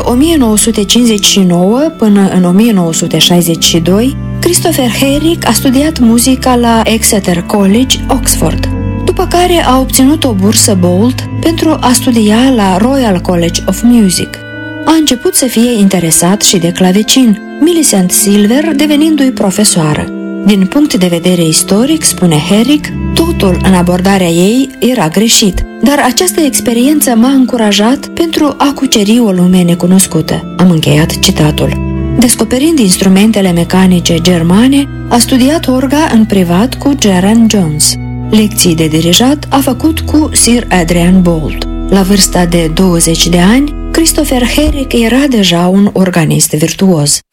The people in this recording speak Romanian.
1959 până în 1962, Christopher Herrick a studiat muzica la Exeter College, Oxford, după care a obținut o bursă Bolt pentru a studia la Royal College of Music. A început să fie interesat și de clavecin, Millicent Silver devenindu-i profesoară. Din punct de vedere istoric, spune Herrick, totul în abordarea ei era greșit, dar această experiență m-a încurajat pentru a cuceri o lume necunoscută. Am încheiat citatul. Descoperind instrumentele mecanice germane, a studiat orga în privat cu Geraint Jones. Lecții de dirijat a făcut cu Sir Adrian Boult. La vârsta de 20 de ani, Christopher Herrick era deja un organist virtuos.